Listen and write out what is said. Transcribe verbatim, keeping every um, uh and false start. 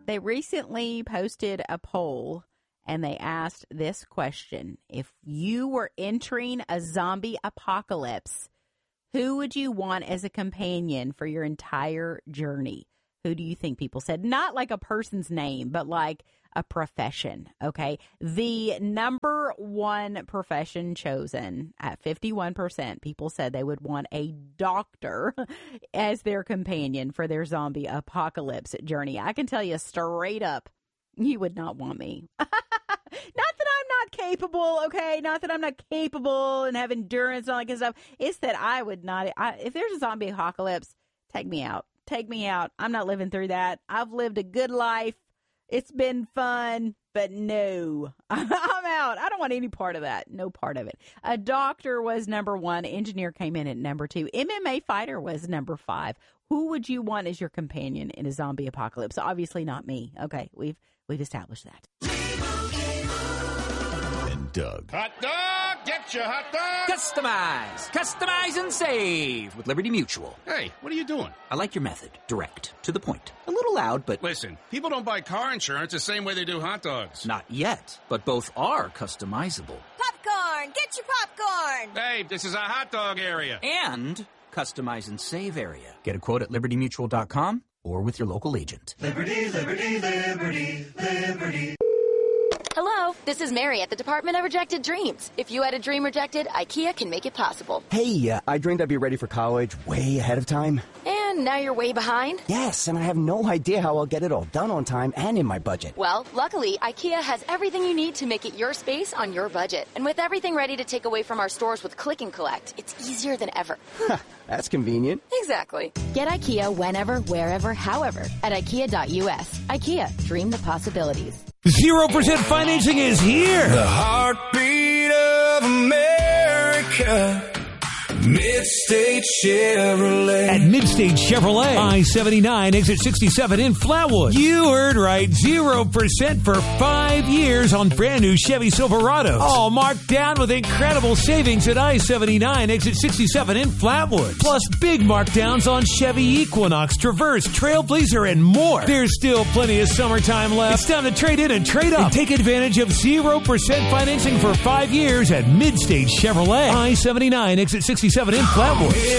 they recently posted a poll, and they asked this question. If you were entering a zombie apocalypse, who would you want as a companion for your entire journey? Who do you think people said? Not like a person's name, but like a profession, okay? The number one profession chosen at fifty-one percent, people said they would want a doctor as their companion for their zombie apocalypse journey. I can tell you straight up, you would not want me. Not that I'm not capable, okay? Not that I'm not capable and have endurance and all that kind of stuff. It's that I would not, I, if there's a zombie apocalypse, take me out. Take me out. I'm not living through that. I've lived a good life. It's been fun, but no, I'm out. I don't want any part of that. No part of it. A doctor was number one. Engineer came in at number two. M M A fighter was number five. Who would you want as your companion in a zombie apocalypse? Obviously not me. Okay, we've we've established that. And Doug. Hot dog! Get your hot dog! Customize! Customize and save with Liberty Mutual. Hey, what are you doing? I like your method. Direct. To the point. A little loud, but... Listen, people don't buy car insurance the same way they do hot dogs. Not yet, but both are customizable. Popcorn! Get your popcorn! Hey, this is a hot dog area. And customize and save area. Get a quote at liberty mutual dot com or with your local agent. Liberty, liberty, liberty, liberty. Hello, this is Mary at the Department of Rejected Dreams. If you had a dream rejected, IKEA can make it possible. Hey, uh, I dreamed I'd be ready for college way ahead of time. And now you're way behind? Yes, and I have no idea how I'll get it all done on time and in my budget. Well, luckily, IKEA has everything you need to make it your space on your budget. And with everything ready to take away from our stores with Click and Collect, it's easier than ever. That's convenient. Exactly. Get IKEA whenever, wherever, however at ikea dot U S. IKEA, dream the possibilities. Zero percent financing is here. The heartbeat of America. Midstate Chevrolet. At Midstate Chevrolet, I seventy-nine, exit sixty-seven in Flatwood. You heard right, zero percent for five years on brand new Chevy Silverados. All marked down with incredible savings at I seventy-nine, exit sixty-seven in Flatwood. Plus big markdowns on Chevy Equinox, Traverse, Trailblazer, and more. There's still plenty of summertime left. It's time to trade in and trade up. And take advantage of zero percent financing for five years at Midstate Chevrolet. I seventy-nine, exit sixty-seven in Flatwood.